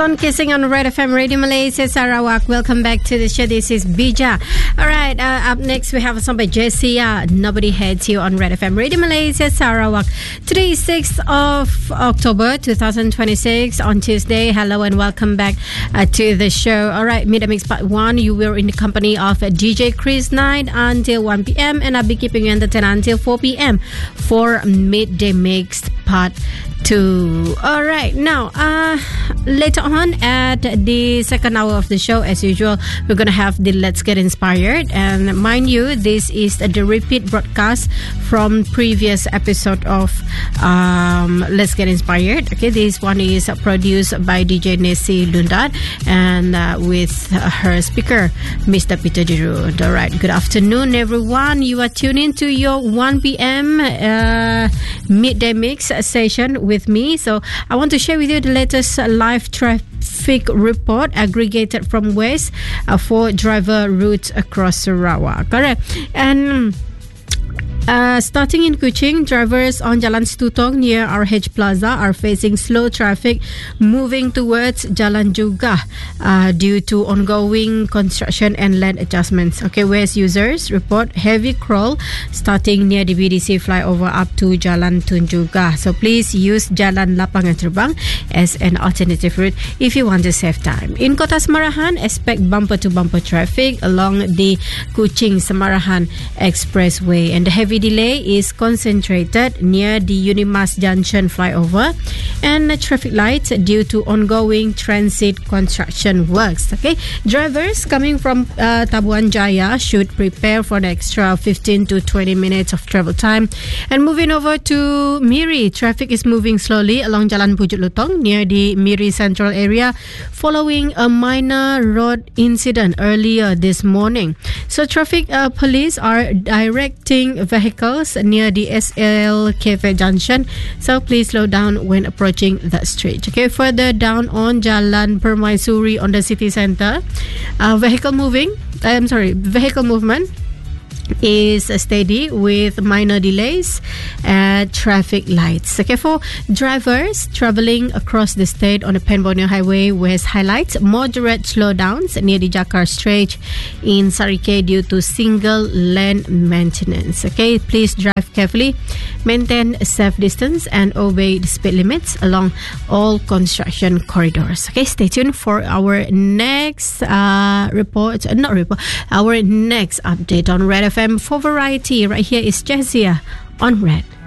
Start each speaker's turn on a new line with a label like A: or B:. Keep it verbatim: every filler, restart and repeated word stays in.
A: Sun Kissing on Red F M Radio Malaysia Sarawak. Welcome back to the show. This is Bija. Alright, uh, up next we have a song by Jessia. Nobody Hates You on Red F M Radio Malaysia Sarawak. Today is sixth of October twenty twenty-six on Tuesday. Hello and welcome back uh, to the show. Alright, Midday Mix Part one. You were in the company of uh, D J Chris Knight until one p.m. and I'll be keeping you entertained until four p.m. for Midday Mix Part two. Alright, now uh, later on at the second hour of the show, as usual, we're going to have the Let's Get Inspired. And mind you, this is the repeat broadcast from previous episode of um, Let's Get Inspired. Okay, this one is produced by D J Nessie Lundat and uh, with her speaker, Mister Peter Giroud. Alright, good afternoon everyone. You are tuning to your one p.m. Uh, midday mix session with me. So I want to share with you the latest live traffic report aggregated from Waze uh, for driver routes across Sarawak. Correct. And Uh, starting in Kuching, drivers on Jalan Situtong near R H Plaza are facing slow traffic moving towards Jalan Juga uh, due to ongoing construction and land adjustments. Okay, West users report heavy crawl starting near the B D C flyover up to Jalan Tun Juga. So please use Jalan Lapangan Terbang as an alternative route if you want to save time. In Kota Semarahan, expect bumper-to-bumper traffic along the Kuching-Semarahan Expressway, and the heavy delay is concentrated near the Unimas Junction flyover and traffic lights due to ongoing transit construction works. Okay, drivers coming from uh, Tabuan Jaya should prepare for the extra fifteen to twenty minutes of travel time. And moving over to Miri, traffic is moving slowly along Jalan Pujuk Lutong near the Miri Central area following a minor road incident earlier this morning. So traffic uh, police are directing vehicles near the S L Cafe Junction, so please slow down when approaching that stretch. Okay, further down on Jalan Permaisuri on the city center, uh, vehicle moving I'm sorry vehicle movement is steady with minor delays at traffic lights. Okay, for drivers traveling across the state on the Pen Borneo Highway, West highlights moderate slowdowns near the Jakar Stretch in Sarike due to single lane maintenance. Okay, please drive carefully, maintain a safe distance and obey the speed limits along all construction corridors. Okay, stay tuned for our next uh, report, uh, not report, our next update on Red F M. For variety, right here is Jessia on Red.